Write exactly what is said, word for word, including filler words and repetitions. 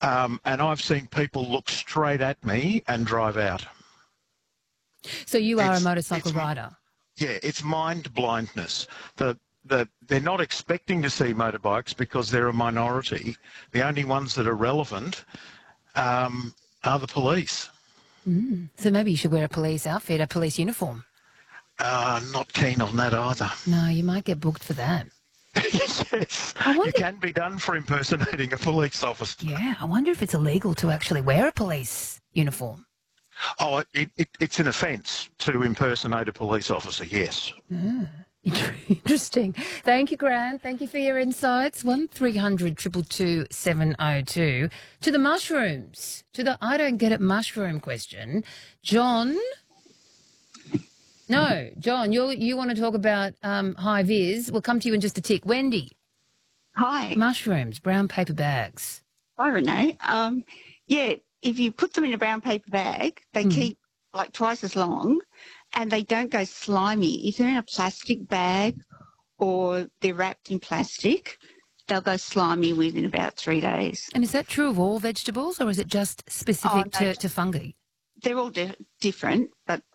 Um, and I've seen people look straight at me and drive out. So you are It's- a motorcycle it's- rider? Yeah, it's mind blindness. The, the, they're not expecting to see motorbikes because they're a minority. The only ones that are relevant um, are the police. Mm. So maybe you should wear a police outfit, a police uniform. Uh, not keen on that either. No, you might get booked for that. Yes, I wonder- you can be done for impersonating a police officer. Yeah, I wonder if it's illegal to actually wear a police uniform. Oh, it, it, it's an offence to impersonate a police officer, yes. Ah, interesting. Thank you, Grant. Thank you for your insights. one three hundred two two two seven oh two. To the mushrooms, to the I don't get it mushroom question. John? No, John, you you want to talk about um, high vis. We'll come to you in just a tick. Wendy? Hi. Mushrooms, brown paper bags. I don't know. Um, yeah, if you put them in a brown paper bag, they Mm. keep like twice as long and they don't go slimy. If they're in a plastic bag or they're wrapped in plastic, they'll go slimy within about three days. And is that true of all vegetables or is it just specific Oh, no. to, to fungi? They're all di- different, but